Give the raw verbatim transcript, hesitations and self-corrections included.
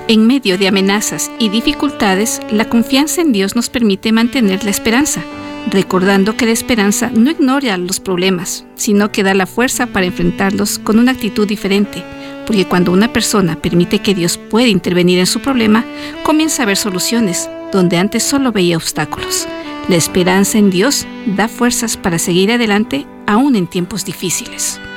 En medio de amenazas y dificultades, la confianza en Dios nos permite mantener la esperanza, recordando que la esperanza no ignora los problemas, sino que da la fuerza para enfrentarlos con una actitud diferente, porque cuando una persona permite que Dios pueda intervenir en su problema, comienza a ver soluciones donde antes solo veía obstáculos. La esperanza en Dios da fuerzas para seguir adelante aún en tiempos difíciles.